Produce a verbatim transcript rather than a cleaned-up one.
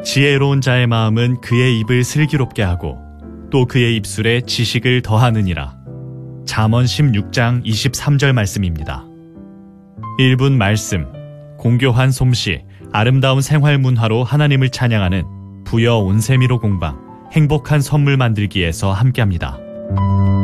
지혜로운 자의 마음은 그의 입을 슬기롭게 하고 또 그의 입술에 지식을 더하느니라. 잠언 십육 장 이십삼 절 말씀입니다. 일 분 말씀, 공교한 솜씨, 아름다운 생활 문화로 하나님을 찬양하는 부여 온세미로 공방 행복한 선물 만들기에서 함께합니다.